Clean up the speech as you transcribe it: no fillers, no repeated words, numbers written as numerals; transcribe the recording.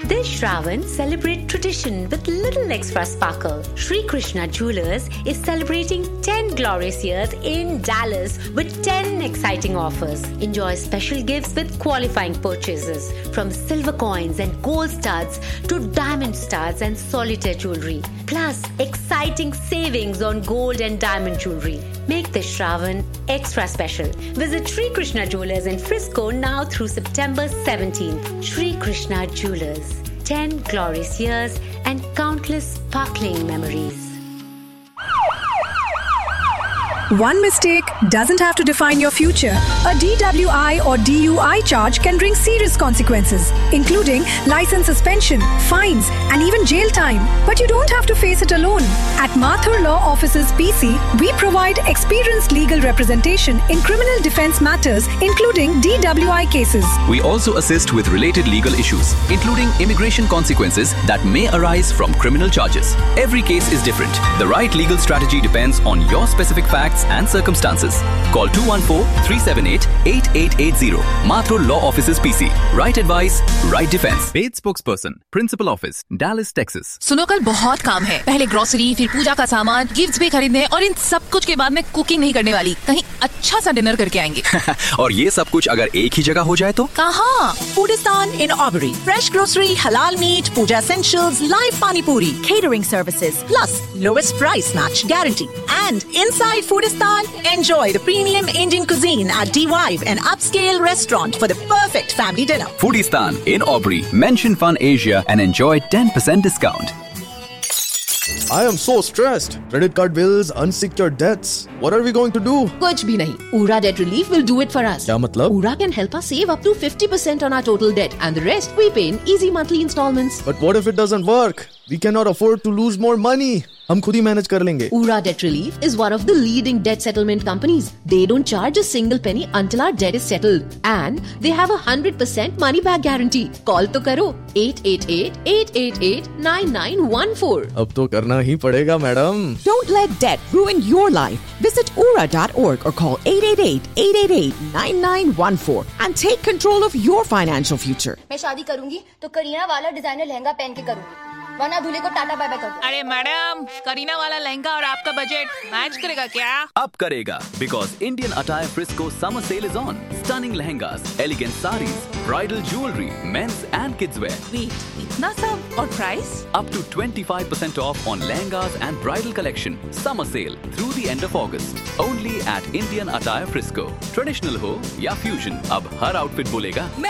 This Shravan, celebrate tradition with little extra sparkle. Sri Krishna Jewelers is celebrating 10 glorious years in Dallas with 10 exciting offers. Enjoy special gifts with qualifying purchases, from silver coins and gold studs to diamond studs and solitaire jewelry. Plus, exciting savings on gold and diamond jewelry. Make this Shravan extra special. Visit Sri Krishna Jewelers in Frisco now through September 17th. Sri Krishna Jewelers. 10 glorious years and countless sparkling memories. One mistake doesn't have to define your future. A DWI or DUI charge can bring serious consequences, including license suspension, fines, and even jail time. But you don't have to face it alone. At Mathur Law Offices PC, we provide experienced legal representation in criminal defense matters, including DWI cases. We also assist with related legal issues, including immigration consequences that may arise from criminal charges. Every case is different. The right legal strategy depends on your specific facts and circumstances. Call 214-378-8880. Mathur Law Offices PC. Right advice, right defense. Paid spokesperson, Principal Office, Dallas, Texas. सुनो, कल बहुत काम है. पहले grocery, फिर पूजा का सामान, gifts भी खरीदने, और इन सब कुछ के बाद मैं कुकिंग नहीं करने वाली. कहीं अच्छा सा डिनर करके आएंगे. और ये सब कुछ अगर एक ही जगह हो जाए तो? कहाँ? Foodistan in Aubrey. Fresh grocery, halal meat, puja essentials, live pani puri, catering services, plus lowest price match guarantee. And inside Foodistan, enjoy the premium Indian cuisine at D-Vibe, an upscale restaurant for the perfect family dinner. Foodistan in Aubrey. Mention Fun Asia and enjoy 10% discount. I am so stressed. Credit card bills, unsecured debts. What are we going to do? कुछ भी नहीं. Ura Debt Relief will do it for us. क्या मतलब? Ura can help us save up to 50% on our total debt, and the rest we pay in easy monthly installments. But what if it doesn't work? We cannot afford to lose more money. हम खुद ही manage कर लेंगे. Ura Debt Relief is one of the leading debt settlement companies. They don't charge a single penny until our debt is settled, and they have 100% money back guarantee. Call तो करो 888-888-9914. अब तो करना ही पड़ेगा, madam. Don't let debt ruin your life. Visit ura.org or call 888-888-9914 and take control of your financial future. मैं शादी करूंगी तो करीना वाला डिजाइनर लहंगा पहन के करूंगी, वरना दूल्हे को टाटा बाय बाय कर दो. अरे मैडम, करीना वाला लहंगा और आपका बजट मैच करेगा क्या? Up करेगा, because Indian Attire Frisco summer sale is on. Stunning lehengas, elegant sarees, bridal jewelry, men's and kids wear. Wait, इतना सब और price? Up to 25% off on lehengas and bridal collection. Summer sale through the end of August. Only at Indian Attire Frisco. Traditional हो या fusion, अब हर outfit बोलेगा